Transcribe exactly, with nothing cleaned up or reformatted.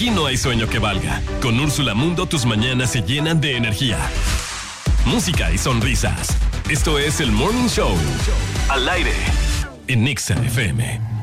Aquí no hay sueño que valga. Con Úrsula Mundo tus mañanas se llenan de energía, música y sonrisas. Esto es el Morning Show. Al aire en Nexa F M.